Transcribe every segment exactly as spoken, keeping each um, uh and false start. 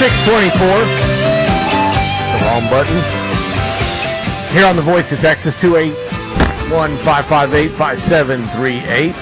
six twenty-four. The wrong button. Here on the Voice of Texas, two eight one, five five eight, five seven three eight.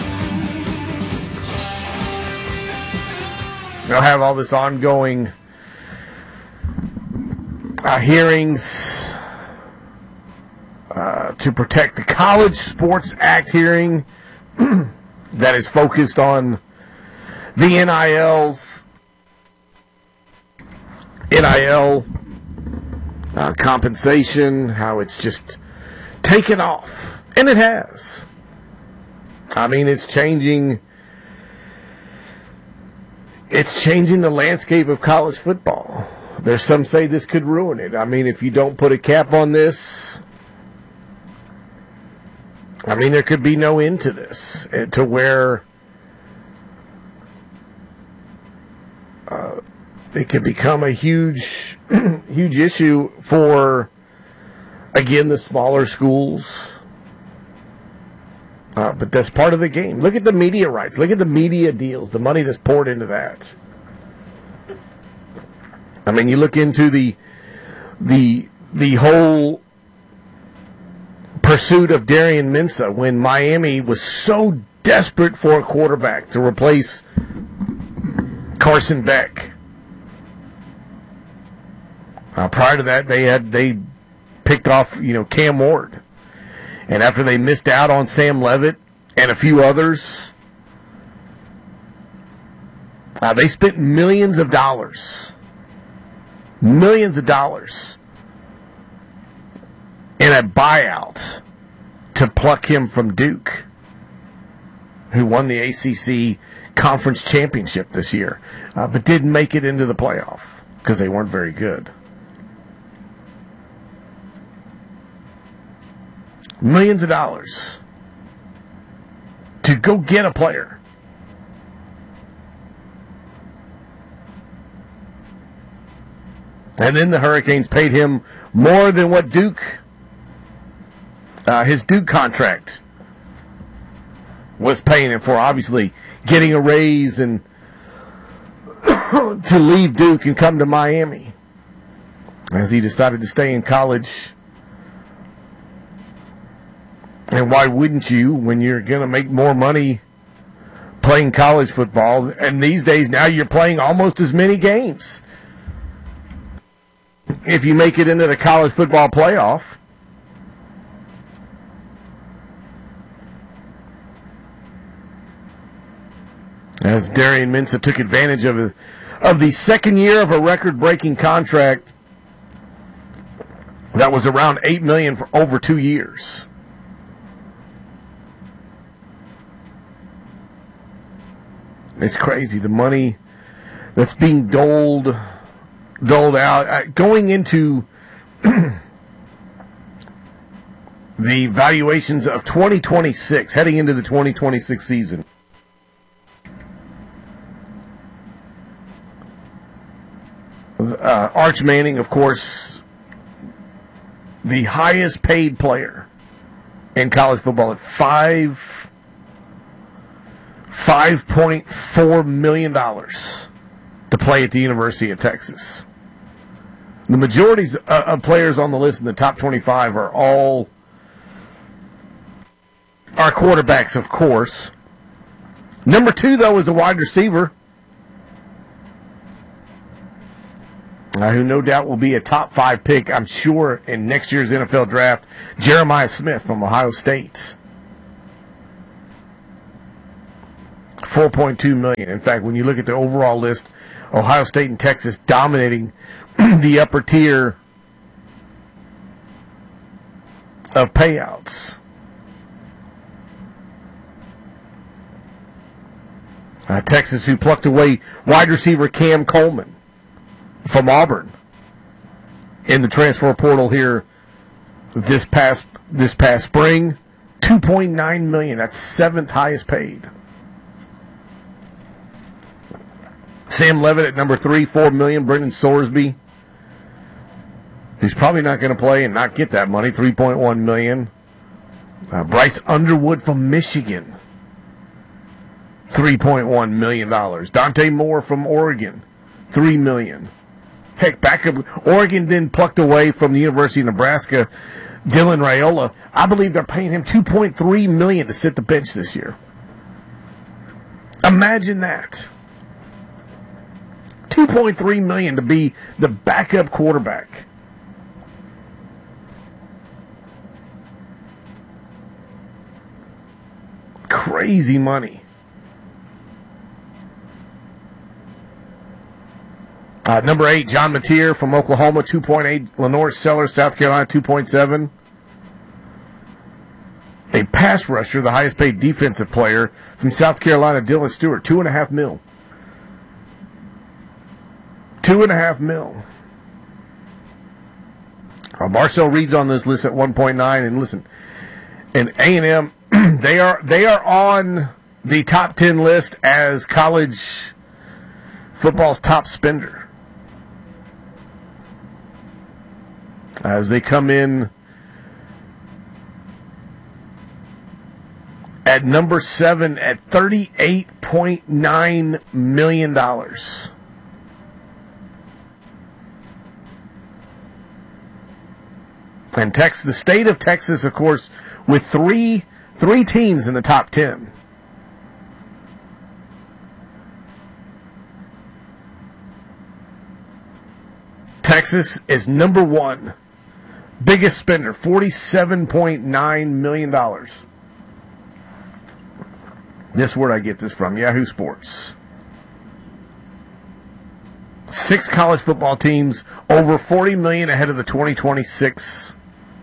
They'll have all this ongoing uh, hearings uh, to protect the College Sports Act hearing that is focused on the N I Ls, N I L uh, compensation, how it's just taken off. And it has. I mean, it's changing. It's changing the landscape of college football. There's some say this could ruin it. I mean, if you don't put a cap on this, I mean, there could be no end to this, to where uh, it could become a huge, huge issue for, again, the smaller schools. Uh, but that's part of the game. Look at the media rights. Look at the media deals, the money that's poured into that. I mean, you look into the the the whole pursuit of Darian Mensah when Miami was so desperate for a quarterback to replace Carson Beck. Uh, prior to that, they had they picked off you know Cam Ward. And after they missed out on Sam Levitt and a few others, uh, they spent millions of dollars, millions of dollars in a buyout to pluck him from Duke, who won the A C C Conference Championship this year, uh, but didn't make it into the playoff because they weren't very good. Millions of dollars to go get a player. And then the Hurricanes paid him more than what Duke, uh, his Duke contract was paying him for, obviously getting a raise and to leave Duke and come to Miami as he decided to stay in college. And why wouldn't you when you're going to make more money playing college football? And these days now you're playing almost as many games if you make it into the college football playoff. As Darian Mensah took advantage of, a, of the second year of a record-breaking contract that was around eight million dollars for over two years. It's crazy, the money that's being doled, doled out. Uh, going into the valuations of twenty twenty-six, heading into the twenty twenty-six season. Uh, Arch Manning, of course, the highest paid player in college football at five... five point four million dollars to play at the University of Texas. The majority of players on the list in the top twenty-five are all are quarterbacks, of course. Number two, though, is a wide receiver, uh, who no doubt will be a top five pick, I'm sure, in next year's N F L draft, Jeremiah Smith from Ohio State. four point two million dollars. In fact, when you look at the overall list, Ohio State and Texas dominating the upper tier of payouts. Uh, Texas, who plucked away wide receiver Cam Coleman from Auburn in the transfer portal here this past this past spring, two point nine million dollars. That's seventh highest paid. Sam Levitt at number three, four million dollars. Brendan Sorsby, who's probably not going to play and not get that money, three point one million dollars. Uh, Bryce Underwood from Michigan, three point one million dollars. Dante Moore from Oregon, three million dollars. Heck, back up, Oregon then plucked away from the University of Nebraska, Dylan Raiola. I believe they're paying him two point three million dollars to sit the bench this year. Imagine that. two point three million dollars to be the backup quarterback. Crazy money. Uh, number eight, John Mateer from Oklahoma, two point eight. Lenore Sellers, South Carolina, two point seven. A pass rusher, the highest paid defensive player from South Carolina, Dylan Stewart, two and a half mil. Two and a half mil. Uh, Marcel Reed's on this list at one point nine, and listen, and A and M, they are they are on the top ten list as college football's top spender. As they come in at number seven at thirty-eight point nine million dollars. And Texas, the state of Texas, of course, with three three teams in the top ten. Texas is number one. Biggest spender, forty-seven point nine million dollars. This word I get this from, Yahoo Sports. Six college football teams, over forty million dollars ahead of the twenty twenty-six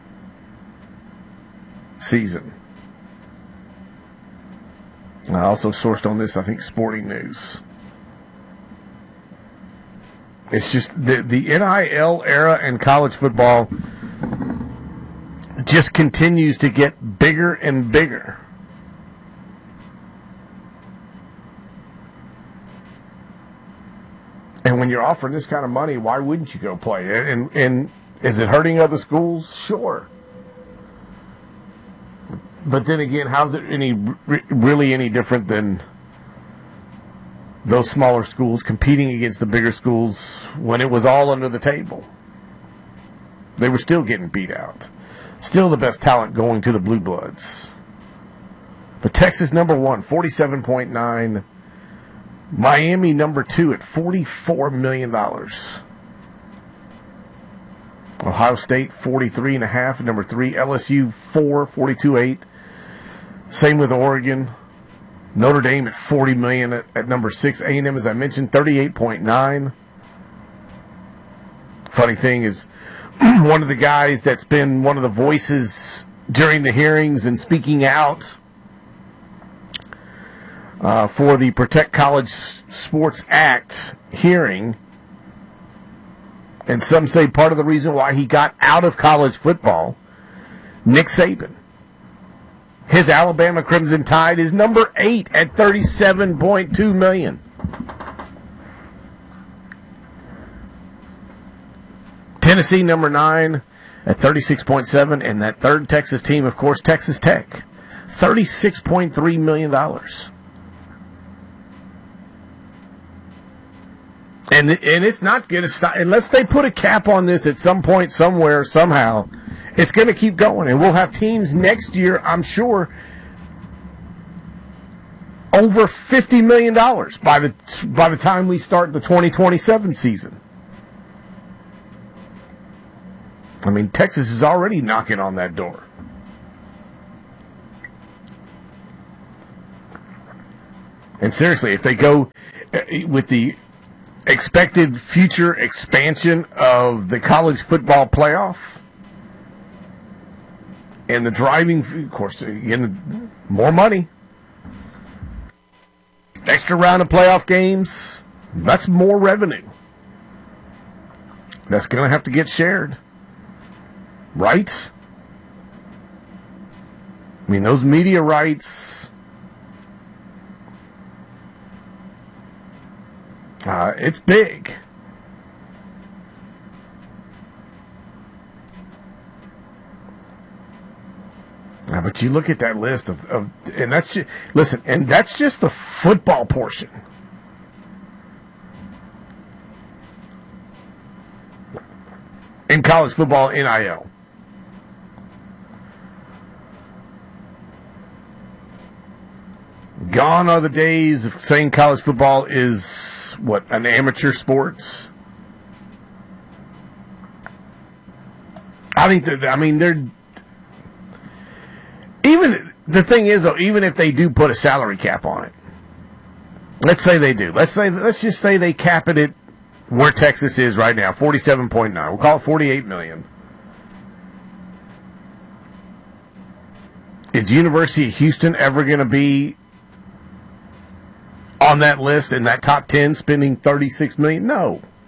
season. I also sourced on this, I think, Sporting News. It's just the, the N I L era in college football just continues to get bigger and bigger. And when you're offering this kind of money, why wouldn't you go play it? And, and is it hurting other schools? Sure. But then again, how's it any really any different than those smaller schools competing against the bigger schools when it was all under the table? They were still getting beat out. Still the best talent going to the Blue Bloods. But Texas number one, forty-seven point nine. Miami number two at forty-four million dollars. Ohio State forty-three and a half. Number three, L S U four, forty-two point eight. Same with Oregon. Notre Dame at forty million dollars at, at number six. A and M, as I mentioned, thirty-eight point nine. Funny thing is, one of the guys that's been one of the voices during the hearings and speaking out uh, for the Protect College Sports Act hearing, and some say part of the reason why he got out of college football, Nick Saban. His Alabama Crimson Tide is number eight at thirty-seven point two million dollars. Tennessee number nine at thirty-six point seven, and that third Texas team, of course, Texas Tech, thirty-six point three million dollars. And and it's not going to stop unless they put a cap on this at some point, somewhere, somehow. It's going to keep going, and we'll have teams next year, I'm sure, over fifty million dollars by the by the time we start the twenty twenty-seven season. I mean, Texas is already knocking on that door. And seriously, if they go with the expected future expansion of the college football playoff and the driving, of course, again, more money, extra round of playoff games, that's more revenue. That's going to have to get shared. Right? I mean, those media rights, uh, it's big. Uh, but you look at that list of, of and that's just, listen, and that's just the football portion. in college football N I L. Gone are the days of saying college football is, what, an amateur sport. I think that, I mean, they're, even, the thing is, though, even if they do put a salary cap on it, let's say they do. Let's say, let's just say they cap it at where Texas is right now, forty-seven point nine. We'll call it forty-eight million dollars. Is University of Houston ever going to be on that list in that top ten spending thirty-six million dollars? No.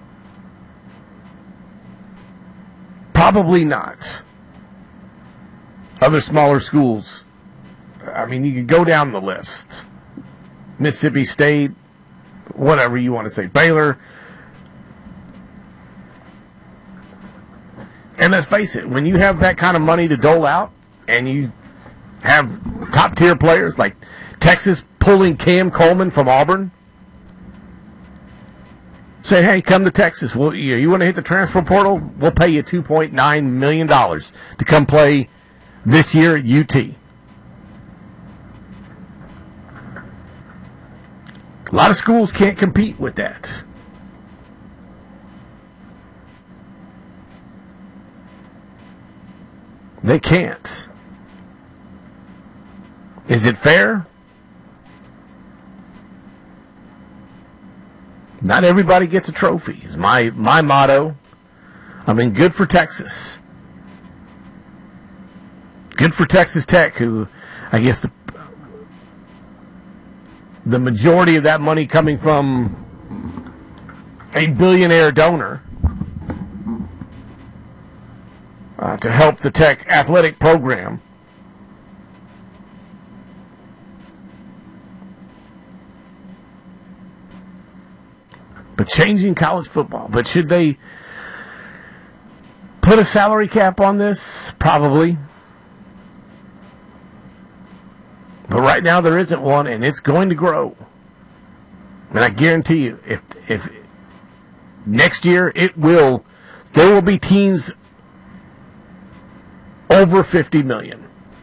Probably not. Other smaller schools, I mean, you could go down the list. Mississippi State, whatever you want to say, Baylor. And let's face it, when you have that kind of money to dole out and you have top-tier players like Texas pulling Cam Coleman from Auburn, say, hey, come to Texas. Well, you, you want to hit the transfer portal? We'll pay you two point nine million dollars to come play this year at U T. A lot of schools can't compete with that. They can't. Is it fair? Not everybody gets a trophy, is my, my motto. I mean, good for Texas. Good for Texas Tech, who, I guess, the, the majority of that money coming from a billionaire donor uh, to help the Tech athletic program. But changing college football. But should they put a salary cap on this? Probably. But right now there isn't one, and it's going to grow. And I guarantee you, if if next year it will, there will be teams over fifty million.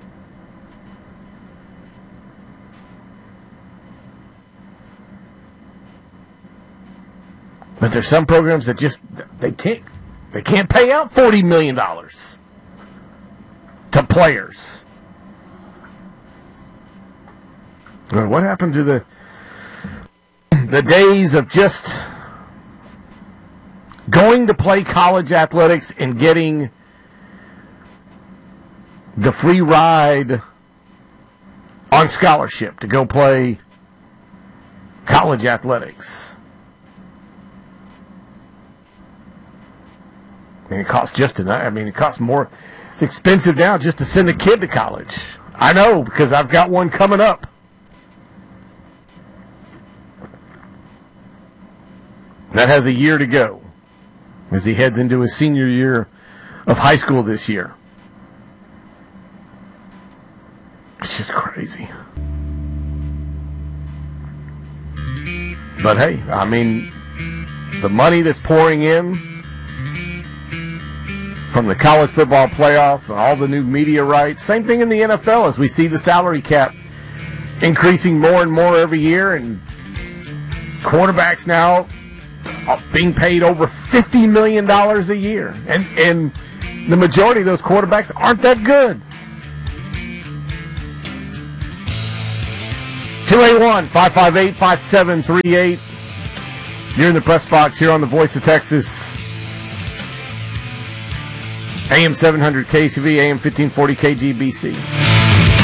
But there's some programs that just they can't they can't pay out forty million dollars to players. Well, what happened to the the days of just going to play college athletics and getting the free ride on scholarship to go play college athletics? I mean, it costs just enough. I mean, it costs more. It's expensive now just to send a kid to college. I know, because I've got one coming up. That has a year to go as he heads into his senior year of high school this year. It's just crazy. But hey, I mean, the money that's pouring in from the college football playoff and all the new media rights, same thing in the N F L as we see the salary cap increasing more and more every year, and quarterbacks now are being paid over fifty million dollars a year. And, and the majority of those quarterbacks aren't that good. two eight one, five five eight, five seven three eight. You're in the press box here on the Voice of Texas. A M seven hundred K C V, A M fifteen forty K G B C.